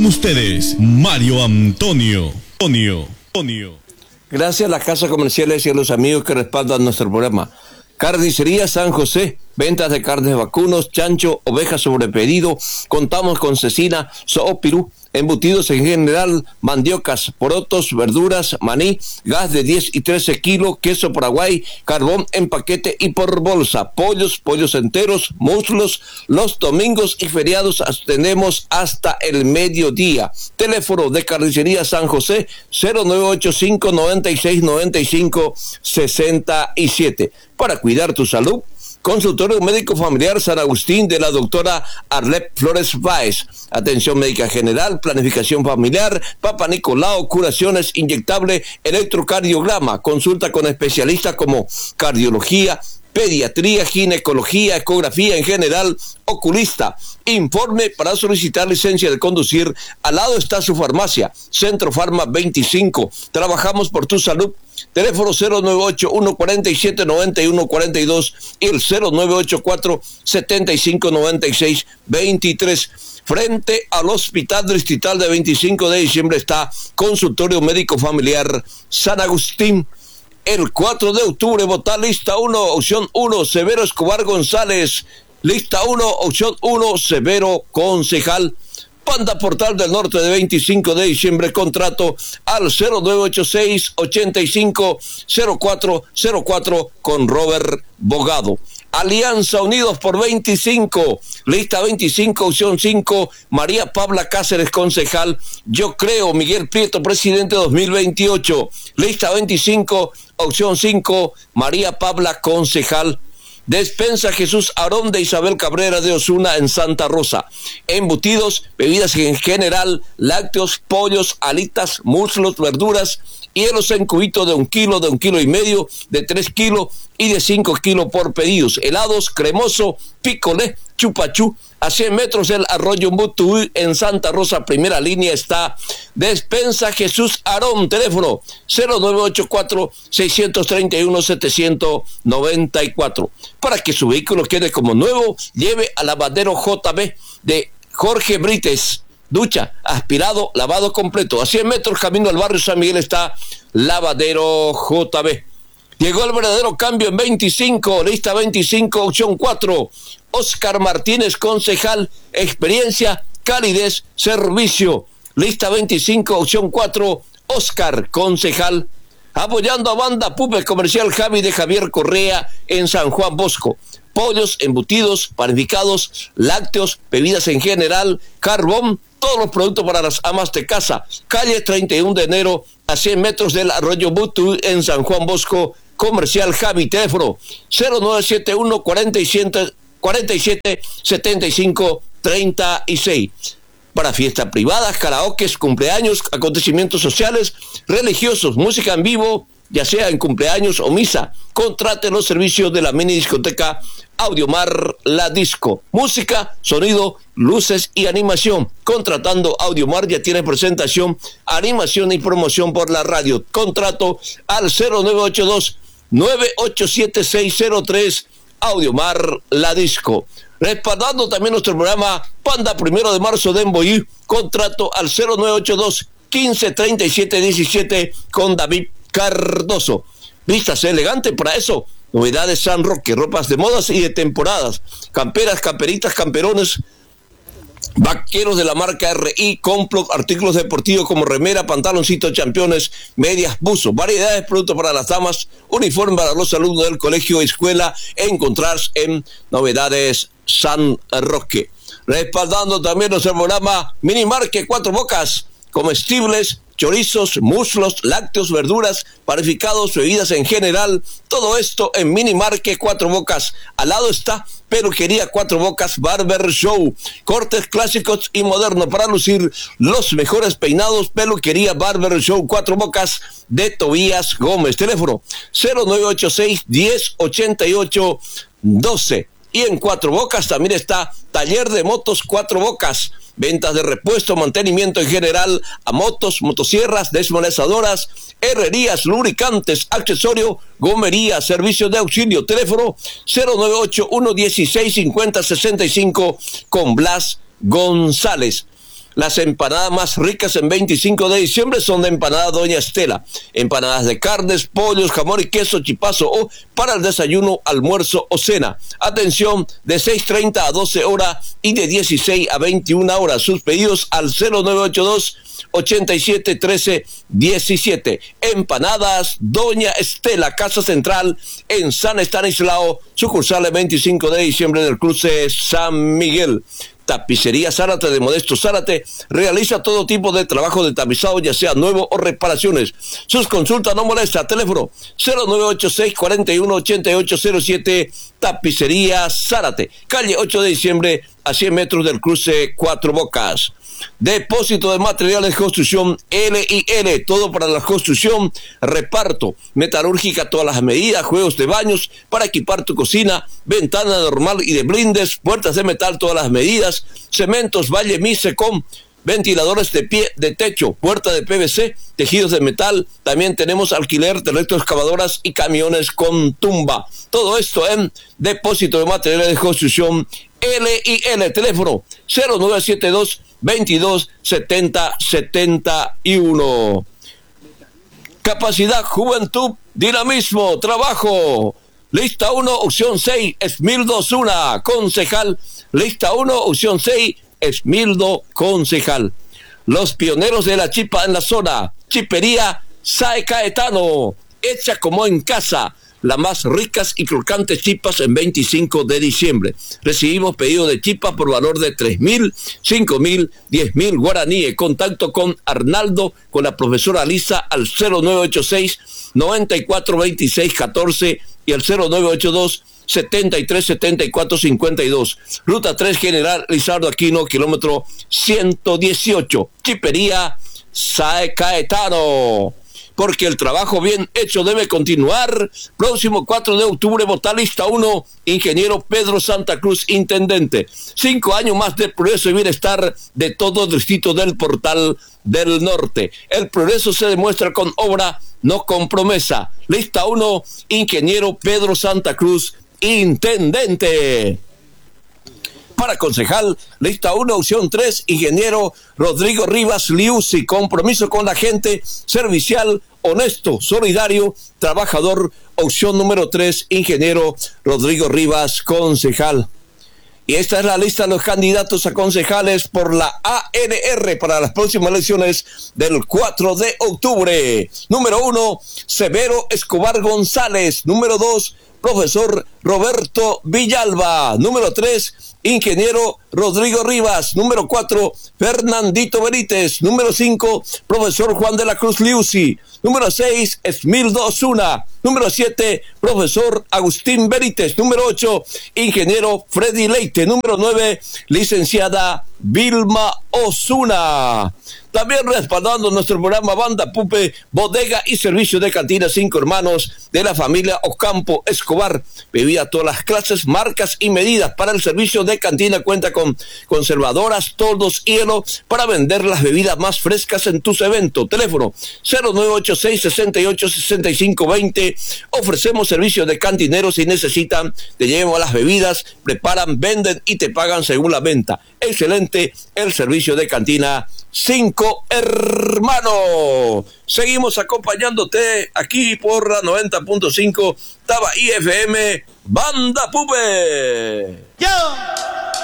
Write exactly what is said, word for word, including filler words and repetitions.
con ustedes, Mario Antonio. Antonio. Antonio. Gracias a las casas comerciales y a los amigos que respaldan nuestro programa. Carnicería San José, ventas de carnes vacunos, chancho, ovejas sobre pedido. Contamos con cecina, soopirú, embutidos en general, mandiocas, porotos, verduras, maní, gas de diez y trece kilos, queso Paraguay, carbón en paquete y por bolsa, pollos, pollos enteros, muslos. Los domingos y feriados atendemos hasta el mediodía. Teléfono de Carnicería San José, cero nueve ocho cinco, noventa y seis, noventa y cinco, sesenta y siete. Para cuidar tu salud, Consultorio Médico Familiar San Agustín de la doctora Arlet Flores Báez. Atención médica general, planificación familiar, Papa Nicolau, curaciones, inyectable, electrocardiograma. Consulta con especialistas como cardiología, pediatría, ginecología, ecografía en general, oculista. Informe para solicitar licencia de conducir. Al lado está su farmacia, Centro Farma veinticinco. Trabajamos por tu salud. Teléfono cero nueve ocho uno, cuatro siete, nueve uno cuatro dos y el cero nueve ocho cuatro, siete cinco, nueve seis, dos tres. Frente al Hospital Distrital de veinticinco de diciembre está Consultorio Médico Familiar San Agustín. El cuatro de octubre, votar lista uno, opción uno, Severo Escobar González. Lista uno, opción uno, Severo Concejal. Panda Portal del Norte de veinticinco de diciembre, contrato al cero nueve ocho seis, ochenta y cinco, cero cuatro cero cuatro con Robert Bogado. Alianza Unidos por veinticinco, lista veinticinco, opción cinco, María Pabla Cáceres, concejal. Yo creo, Miguel Prieto, presidente dos mil veintiocho, lista veinticinco, opción cinco, María Pabla, concejal. Despensa Jesús Aarón de Isabel Cabrera de Osuna en Santa Rosa. Embutidos, bebidas en general, lácteos, pollos, alitas, muslos, verduras, hielos en cubito de un kilo, de un kilo y medio, de tres kilos y de cinco kilos por pedidos. Helados, cremoso, picolé, chupachú. A cien metros del Arroyo Mutuí en Santa Rosa, primera línea está Despensa Jesús Aarón. Teléfono cero nueve ocho cuatro, seis tres uno, siete nueve cuatro. Para que su vehículo quede como nuevo, lleve al lavadero J B de Jorge Brites. Ducha, aspirado, lavado completo. A cien metros camino al barrio San Miguel está Lavadero J B. Llegó el verdadero cambio en veinticinco, lista veinticinco, opción cuatro. Oscar Martínez, concejal, experiencia, calidez, servicio. Lista veinticinco, opción cuatro, Oscar, concejal. Apoyando a Banda Pupe Comercial Javi de Javier Correa en San Juan Bosco. Pollos, embutidos, panificados, lácteos, bebidas en general, carbón, todos los productos para las amas de casa. Calle treinta y uno de enero, a cien metros del Arroyo Mutuí en San Juan Bosco. Comercial Javi, teléfono cero nueve siete uno, cuarenta y siete, setenta y cinco, treinta y seis. Para fiestas privadas, karaokes, cumpleaños, acontecimientos sociales, religiosos, música en vivo, ya sea en cumpleaños o misa. Contrate los servicios de la mini discoteca Audiomar La Disco. Música, sonido, luces y animación. Contratando Audiomar ya tiene presentación, animación y promoción por la radio. Contrato al cero nueve ocho dos, nueve ocho siete, seis cero tres. Audiomar La Disco. Respaldando también nuestro programa Panda Primero de Marzo de Emboí. Contrato al cero nueve ocho dos, quince, treinta y siete, diecisiete con David Cardoso. Vistas elegantes para eso. Novedades San Roque, ropas de modas y de temporadas. Camperas, camperitas, camperones, vaqueros de la marca R I, Complot, artículos deportivos como remera, pantaloncitos, championes, medias, buzos, variedades de productos para las damas, uniforme para los alumnos del colegio y escuela, encontrarse en Novedades San Roque. Respaldando también nuestro programa Minimarket Cuatro Bocas, comestibles, chorizos, muslos, lácteos, verduras, panificados, bebidas en general, todo esto en Minimarket Cuatro Bocas. Al lado está Peluquería Cuatro Bocas Barber Show, cortes clásicos y modernos para lucir los mejores peinados. Peluquería Barber Show Cuatro Bocas de Tobías Gómez. Teléfono cero nueve ocho seis, diez, ochenta y ocho, doce. Y en Cuatro Bocas también está Taller de Motos Cuatro Bocas. Ventas de repuesto, mantenimiento en general a motos, motosierras, desmolezadoras, herrerías, lubricantes, accesorio, gomería, servicios de auxilio. Teléfono cero nueve ocho uno, dieciséis, cincuenta, sesenta y cinco con Blas González. Las empanadas más ricas en veinticinco de diciembre son de Empanada Doña Estela. Empanadas de carnes, pollos, jamón y queso, chipazo o para el desayuno, almuerzo o cena. Atención, de seis treinta a doce horas y de dieciséis a veintiuna horas. Sus pedidos al cero nueve ocho dos, ochenta y siete, trece, diecisiete. Empanadas Doña Estela, Casa Central en San Estanislao, sucursal el veinticinco de diciembre del cruce San Miguel. Tapicería Zárate de Modesto Zárate realiza todo tipo de trabajo de tapizado, ya sea nuevo o reparaciones. Sus consultas no molesta. Teléfono cero nueve ocho seis, cuarenta y uno, ochenta y ocho cero siete. Tapicería Zárate, calle ocho de diciembre, a cien metros del cruce Cuatro Bocas. Depósito de materiales de construcción L y L, todo para la construcción, reparto, metalúrgica, todas las medidas, juegos de baños para equipar tu cocina, ventana normal y de blindes, puertas de metal, todas las medidas, cementos, Valle Misecom, ventiladores de pie, de techo, puerta de P V C, tejidos de metal. También tenemos alquiler de electroexcavadoras y camiones con tumba. Todo esto en Depósito de Materiales de Construcción L y L. Teléfono cero nueve siete dos, veintidós, setenta, setenta y uno. Capacidad, juventud, dinamismo, trabajo. Lista uno, opción seis, Esmildo Osuna, concejal. Lista uno, opción seis, Esmildo, concejal. Los pioneros de la chipa en la zona. Chipería Sae Caetano, hecha como en casa. Las más ricas y crocantes chipas en veinticinco de diciembre. Recibimos pedido de chipas por valor de tres mil, cinco mil, diez mil guaraníes. Contacto con Arnaldo, con la profesora Lisa al cero nueve ocho seis, noventa y cuatro, veintiséis, catorce y al cero nueve ocho dos, setenta y tres, setenta y cuatro, cincuenta y dos. Ruta tres General Lizardo Aquino, kilómetro ciento dieciocho. Chipería Sae Caetano, porque el trabajo bien hecho debe continuar. Próximo cuatro de octubre, vota lista uno, ingeniero Pedro Santa Cruz, intendente. Cinco años más de progreso y bienestar de todo el distrito del Portal del Norte. El progreso se demuestra con obra, no con promesa. Lista uno, ingeniero Pedro Santa Cruz, intendente. Para concejal, lista uno, opción tres, ingeniero Rodrigo Rivas Liuzzi, compromiso con la gente, servicial, honesto, solidario, trabajador. Opción número tres, ingeniero Rodrigo Rivas, concejal. Y esta es la lista de los candidatos a concejales por la A N R para las próximas elecciones del cuatro de octubre. Número uno, Severo Escobar González. Número dos, profesor Roberto Villalba. Número tres, ingeniero Rodrigo Rivas. Número cuatro, Fernandito Benítez. Número cinco, profesor Juan de la Cruz Liuzzi. Número seis, Esmildo Osuna. Número siete, profesor Agustín Benítez. Número ocho, ingeniero Freddy Leite. Número nueve, licenciada Vilma Osuna. También respaldando nuestro programa Banda Pupe, bodega y servicio de cantina Cinco Hermanos de la familia Ocampo Escobar. Bebida a todas las clases, marcas y medidas. Para el servicio de cantina cuenta con conservadoras, toldos, hielo para vender las bebidas más frescas en tus eventos. Teléfono cero nueve ocho seis, sesenta y ocho, sesenta y cinco veinte. Ofrecemos servicios de cantineros si necesitan. Te llevan las bebidas, preparan, venden y te pagan según la venta. Excelente el servicio de cantina Cinco Hermanos. Seguimos acompañándote aquí por la noventa punto cinco Taba I F M Banda Pupe. Yo.